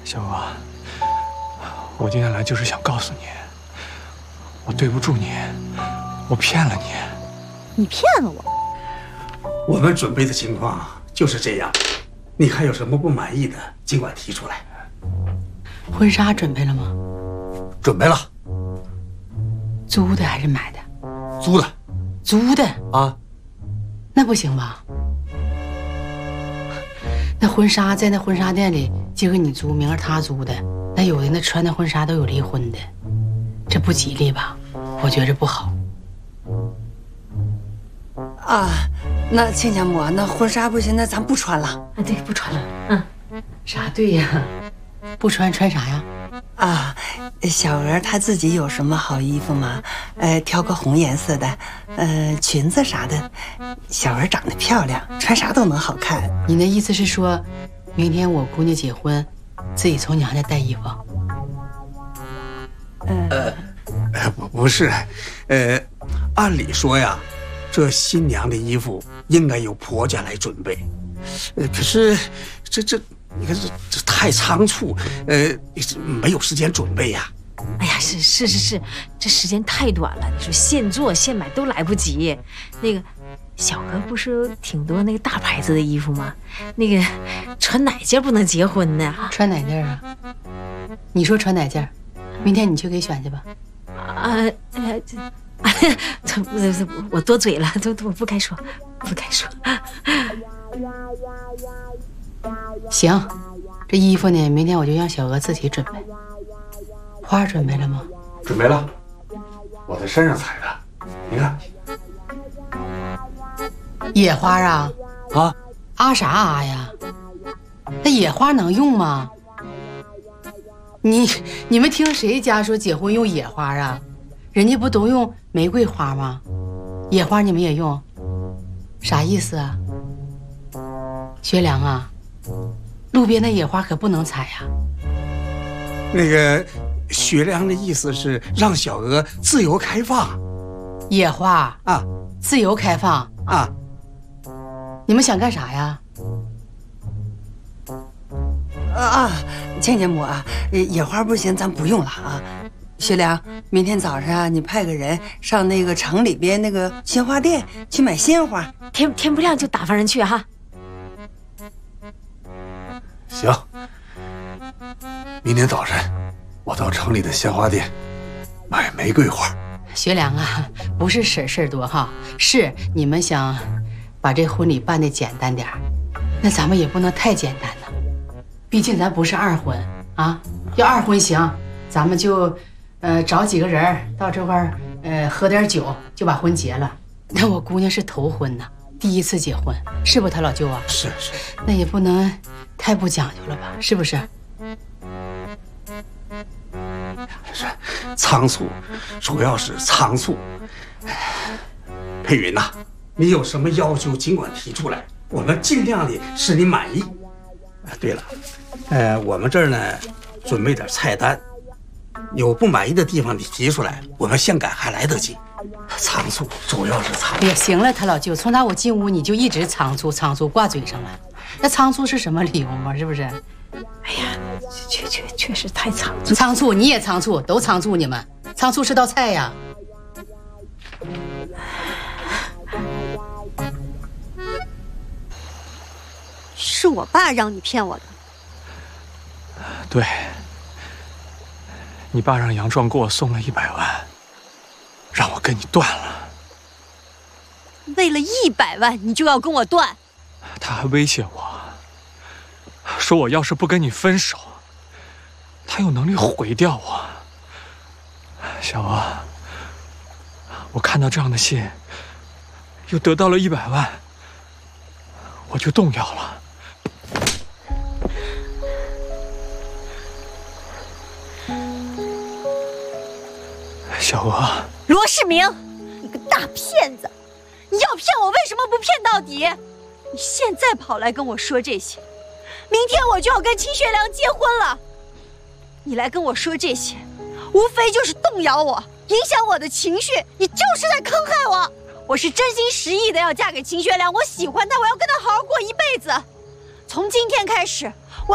小娥，我今天来就是想告诉你，我对不住你，我骗了你。 你骗了我？ 我们准备的情况就是这样，你还有什么不满意的，尽管提出来。 婚纱准备了吗？ 准备了。 租的还是买的？ 租的。 租的啊？ 那不行吧？那婚纱在那婚纱店里今儿你租，明儿他租的，那有的那穿的婚纱都有离婚的，这不吉利吧？我觉着不好。 啊，那亲家母，那婚纱不行，那咱不穿了。 啊，对，不穿了。嗯，啥对呀？不穿啥呀？ 啊，小娥她自己有什么好衣服吗？挑个红颜色的，裙子啥的。小娥长得漂亮，穿啥都能好看。 你那意思是说，明天我姑娘结婚，自己从娘家带衣服？ 不是，按理说呀，这新娘的衣服应该由婆家来准备，可是这。你看这太仓促，没有时间准备呀。 哎呀，是，这时间太短了。你说现做现买都来不及。那个小哥不是有挺多那个大牌子的衣服吗？那个穿哪件不能结婚呢？ 穿哪件啊？你说穿哪件？明天你去给选去吧。 我多嘴了，我不该说，不该说。 行，这衣服呢，明天我就让小娥自己准备。花准备了吗？ 准备了，我在山上采的。你看， 野花啊？ 啊啥呀？那野花能用吗？你们听谁家说结婚用野花啊？人家不都用玫瑰花吗？野花你们也用？啥意思啊？学良啊？路边的野花可不能采呀。 那个学良的意思是让小娥自由开放。 野花啊， 自由开放啊。 你们想干啥呀？ 亲家母啊，野花不行，咱不用了啊。学良，明天早上啊，你派个人上那个城里边那个鲜花店去买鲜花。 天不亮就打发人去哈。 行，明天早晨我到城里的鲜花店买玫瑰花。 学良啊，不是事儿多哈，是你们想把这婚礼办得简单点儿，那咱们也不能太简单呢。毕竟咱不是二婚啊，要二婚行，咱们就找几个人到这块儿喝点酒就把婚结了。那我姑娘是头婚呢，第一次结婚，是不他老舅啊？ 是， 那也不能太不讲究了吧？是不是？ 是仓促，主要是仓促。佩云呐，你有什么要求尽管提出来，我们尽量的使你满意。对了，我们这儿呢准备点菜单，有不满意的地方你提出来，我们现改还来得及。仓促，主要是仓促。 也行了，他老舅，从打我进屋你就一直仓促挂嘴上了。那仓促是什么理由吗？是不是？ 哎呀，确实太仓促。 仓促，你也仓促，都仓促，你们仓促是道菜呀。 是我爸让你骗我的。 对，你爸让杨壮给我送了100万，让我跟你断了。 为了100万，你就要跟我断？ 他还威胁我，说我要是不跟你分手，他有能力毁掉我。小娥，我看到这样的信，又得到了100万，我就动摇了。小娥， 罗世明，你个大骗子！你要骗我，为什么不骗到底？你现在跑来跟我说这些，明天我就要跟秦学良结婚了。你来跟我说这些，无非就是动摇我，影响我的情绪，你就是在坑害我。我是真心实意的要嫁给秦学良，我喜欢他，我要跟他好好过一辈子。从今天开始，